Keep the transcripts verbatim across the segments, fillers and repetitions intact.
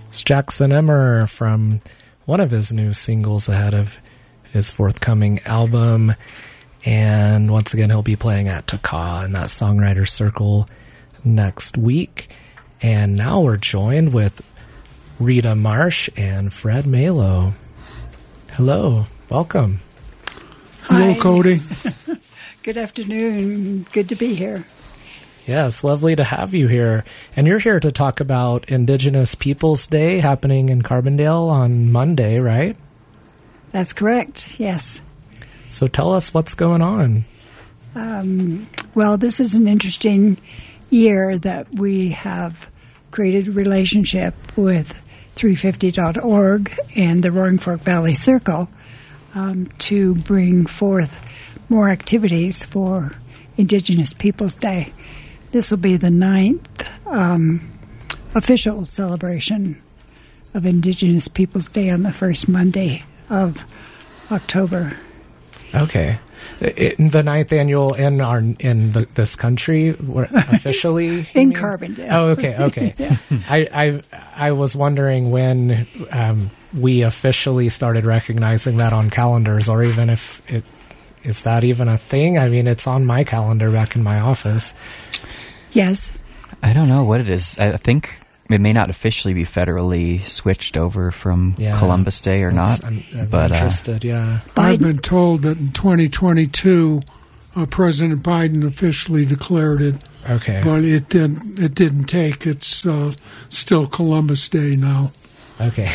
It's Jackson Emmer from one of his new singles ahead of his forthcoming album. And once again, he'll be playing at Taka in that Songwriter Circle next week. And now we're joined with Rita Marsh and Fred Malo. Hello. Welcome. Hello, Hi. Cody. Good afternoon. Good to be here. Yes, lovely to have you here. And you're here to talk about Indigenous Peoples Day happening in Carbondale on Monday, right? That's correct, yes. So tell us what's going on. Um, well, this is an interesting year that we have created a relationship with three fifty dot org and the Roaring Fork Valley Circle um, to bring forth more activities for Indigenous Peoples Day. This will be the ninth um, official celebration of Indigenous Peoples Day on the first Monday of October. Okay. In the ninth annual in our in the, this country officially in mean? Carbondale. Oh, okay, okay. Yeah. I, I I was wondering when um, we officially started recognizing that on calendars, or even if it is that even a thing. I mean, it's on my calendar back in my office. Yes. I don't know what it is. I think it may not officially be federally switched over from Yeah, Columbus Day or not. I'm, I'm but interested, uh, yeah. I've been told that in twenty twenty-two, uh, President Biden officially declared it, Okay. but it didn't. It didn't take. It's uh, still Columbus Day now, Okay.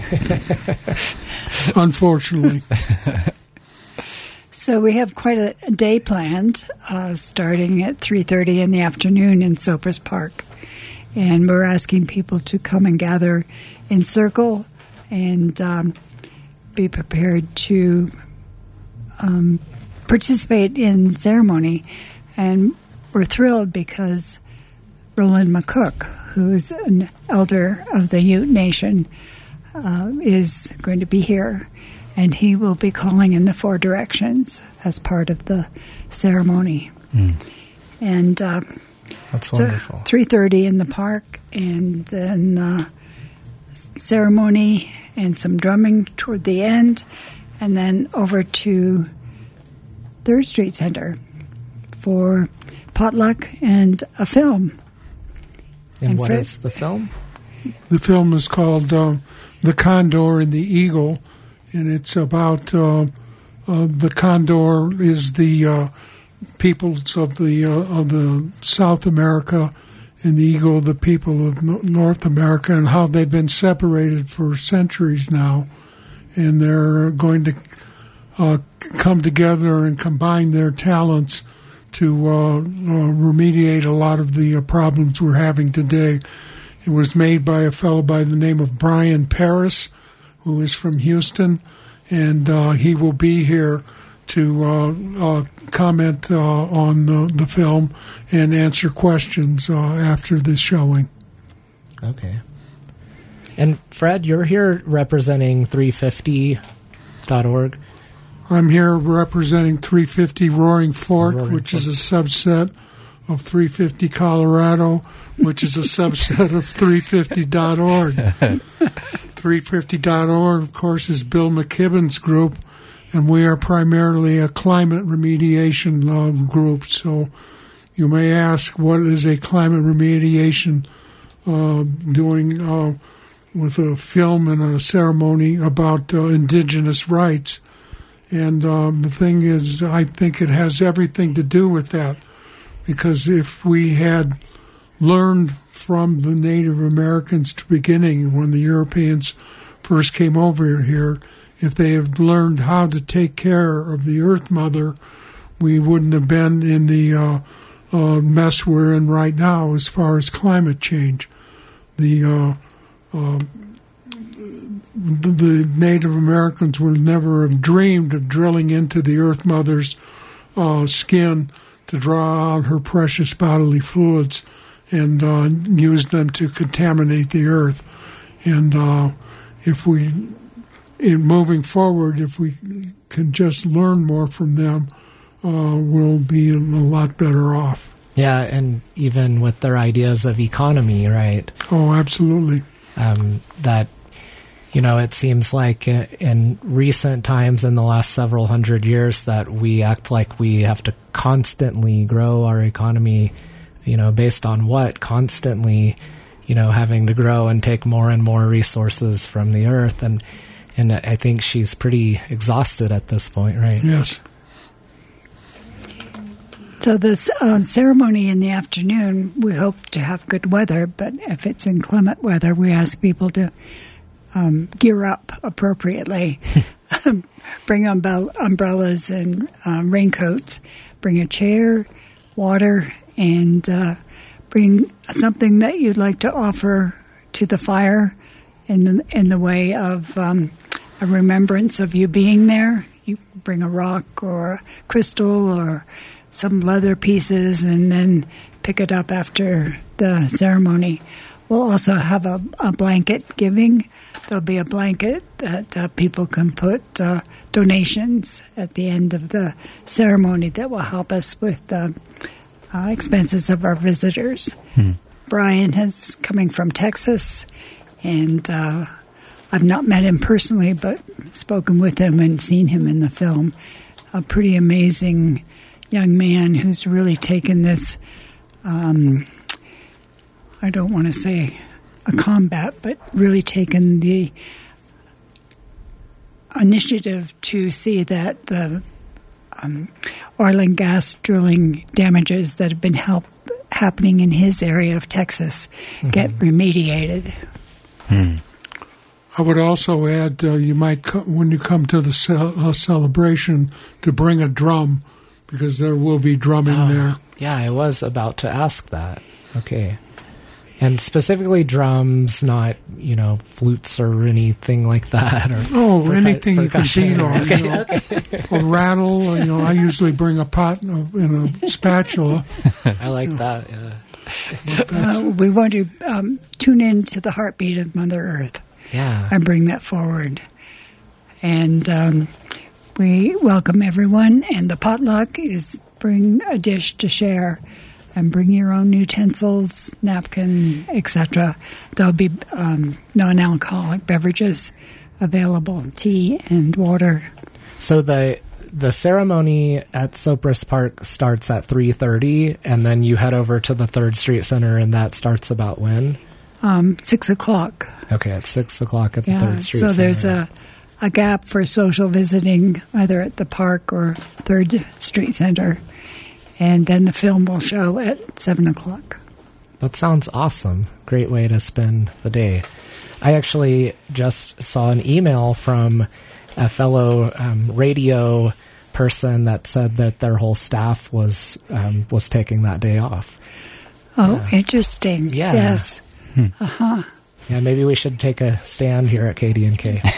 unfortunately. So we have quite a day planned, uh, starting at three thirty in the afternoon in Sopers Park. And we're asking people to come and gather in circle and um, be prepared to um, participate in ceremony. And we're thrilled because Roland McCook, who's an elder of the Ute Nation, uh, is going to be here. And he will be calling in the four directions as part of the ceremony. Mm. And uh, That's so wonderful. three thirty in the park, and then uh, ceremony and some drumming toward the end, and then over to Third Street Center for potluck and a film. And, and what Fred- is the film? The film is called uh, "The Condor and the Eagle," and it's about uh, uh, the condor is the uh, peoples of the uh, of the South America, and the eagle the people of no- North America, and how they've been separated for centuries now, and they're going to uh, come together and combine their talents to uh, uh, remediate a lot of the uh, problems we're having today. It was made by a fellow by the name of Brian Paris, who is from Houston, and uh, he will be here to uh, uh, comment uh, on the, the film and answer questions uh, after this showing. Okay. And Fred, you're here representing three fifty dot org. I'm here representing three fifty Roaring Fork, Roaring which Fork. is a subset of three fifty Colorado, which is a subset of three fifty dot org. three fifty dot org, of course, is Bill McKibben's group, and we are primarily a climate remediation uh, group. So you may ask, what is a climate remediation uh, doing uh, with a film and a ceremony about uh, indigenous rights? And um, the thing is, I think it has everything to do with that, because if we had learned from the Native Americans to beginning, when the Europeans first came over here, if they had learned how to take care of the Earth Mother, we wouldn't have been in the uh, uh, mess we're in right now as far as climate change. The uh, uh, the Native Americans would never have dreamed of drilling into the Earth Mother's uh, skin to draw out her precious bodily fluids and uh, use them to contaminate the earth. And uh, if we, in moving forward, if we can just learn more from them, uh, we'll be a lot better off. Yeah, and even with their ideas of economy, right? Oh, absolutely. um, that, you know, it seems like in recent times, in the last several hundred years, that we act like we have to constantly grow our economy, you know, based on what? Constantly, you know, having to grow and take more and more resources from the earth. And, and I think she's pretty exhausted at this point, right? Yes. So this um, ceremony in the afternoon, we hope to have good weather, but if it's inclement weather, we ask people to um, gear up appropriately. Bring umbre- umbrellas and uh, raincoats. Bring a chair, water, and uh, bring something that you'd like to offer to the fire in, in the way of um, a remembrance of you being there. You bring a rock or a crystal or some leather pieces, and then pick it up after the ceremony. We'll also have a, a blanket giving. There'll be a blanket that uh, people can put uh, donations at the end of the ceremony that will help us with the uh, expenses of our visitors. Hmm. Brian is coming from Texas, and uh, I've not met him personally, but spoken with him and seen him in the film. A pretty amazing young man who's really taken this, um, I don't want to say a combat, but really taken the initiative to see that the um, oil and gas drilling damages that have been help, happening in his area of Texas mm-hmm. get remediated. Hmm. I would also add, uh, you might, co- when you come to the ce- uh, celebration, to bring a drum, because there will be drumming oh, there. Yeah, I was about to ask that. Okay. And specifically drums, not, you know, flutes or anything like that. Or oh, percu- anything you can beat on. Okay, You know, okay. A rattle, you know, I usually bring a pot and a, and a spatula. I like that, yeah. Uh, we want to um, tune in to the heartbeat of Mother Earth. Yeah. And bring that forward. And um, we welcome everyone, and the potluck is bring a dish to share and bring your own utensils, napkin, et cetera. There'll be um, non-alcoholic beverages available, tea and water. So the the ceremony at Sopris Park starts at three thirty, and then you head over to the Third Street Center, and that starts about when? Um, six o'clock. Okay, at six o'clock at the yeah, Third Street so Center. there's a, a gap for social visiting, either at the park or Third Street Center. And then the film will show at seven o'clock. That sounds awesome. Great way to spend the day. I actually just saw an email from a fellow um, radio person that said that their whole staff was um, was taking that day off. Oh, yeah. Interesting. Yeah. Yes. Hmm. Uh-huh. Yeah, maybe we should take a stand here at K D and K.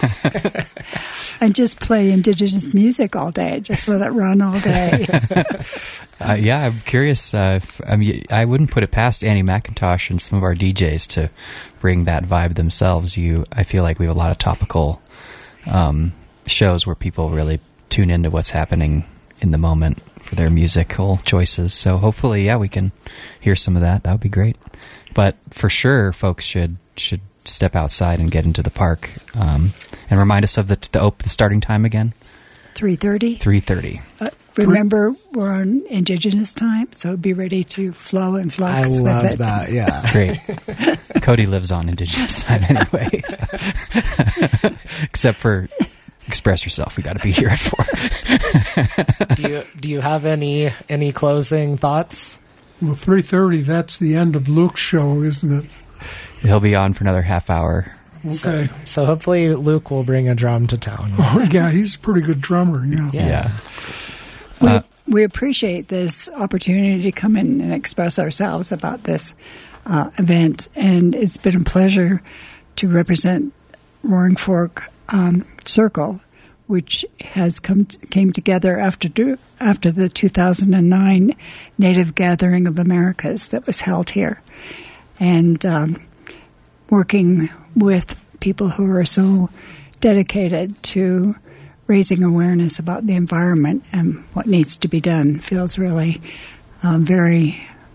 And just play indigenous music all day. Just let it run all day. uh, yeah, I'm curious. Uh, if, I mean, I wouldn't put it past Annie McIntosh and some of our D Js to bring that vibe themselves. You, I feel like we have a lot of topical um, shows where people really tune into what's happening in the moment for their musical choices. So hopefully, yeah, we can hear some of that. That would be great. But for sure, folks should should step outside and get into the park. Um, and remind us of the the, op- the starting time again. three thirty. three thirty. Uh, remember, we're on Indigenous time, so be ready to flow and I flux with love it. that, yeah. Great. Cody lives on Indigenous time anyway. So. Except for express yourself. We got to be here at four. do you do you have any any closing thoughts? Well, three thirty, that's the end of Luke's show, isn't it? He'll be on for another half hour. Okay. So, so hopefully Luke will bring a drum to town. Oh, yeah, he's a pretty good drummer, yeah. Yeah. Yeah. We, Uh, we appreciate this opportunity to come in and express ourselves about this uh, event, and it's been a pleasure to represent Roaring Fork um, Circle, which has come t- came together after do, after the two thousand nine Native Gathering of Americas that was held here, and um, working with people who are so dedicated to raising awareness about the environment and what needs to be done feels really um, very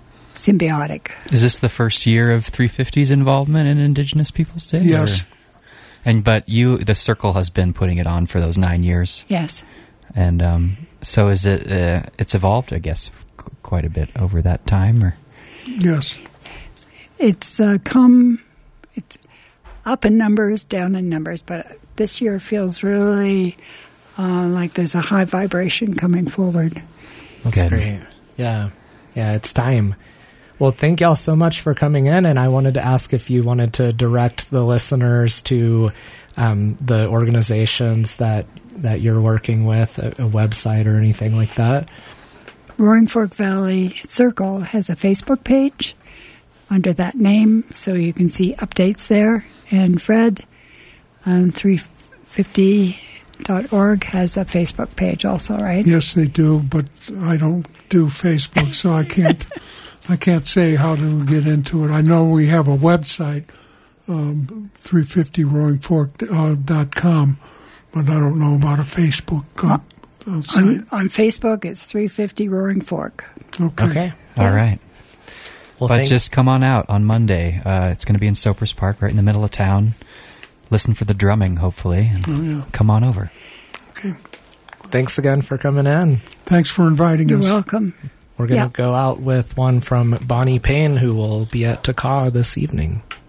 symbiotic. Is this the first year of three fifty's involvement in Indigenous Peoples Day? Yes. Or? And but you, the Circle has been putting it on for those nine years. Yes. And um, so is it? Uh, it's evolved, I guess, qu- quite a bit over that time, or Yes. It's uh, come, it's up in numbers, down in numbers, but this year feels really uh, like there's a high vibration coming forward. That's Good. great. Yeah. Yeah, it's time. Well, thank y'all so much for coming in, and I wanted to ask if you wanted to direct the listeners to um, the organizations that that you're working with, a, a website or anything like that. Roaring Fork Valley Circle has a Facebook page under that name, so you can see updates there. And Fred on three fifty dot org has a Facebook page also, right? Yes, they do, but I don't do Facebook, so I can't I can't say how to get into it. I know we have a website, um, three fifty roaring fork dot com, but I don't know about a Facebook uh, uh, site. On, on Facebook, it's three fifty Roaring Fork. Okay. Okay. all right. Well, But thank- just come on out on Monday. Uh, it's going to be in Soapers Park, right in the middle of town. Listen for the drumming, hopefully, and Oh, yeah. come on over. Okay. thanks again for coming in. Thanks for inviting You're us. welcome. We're going to Yeah. go out with one from Bonnie Payne, who will be at Taka this evening.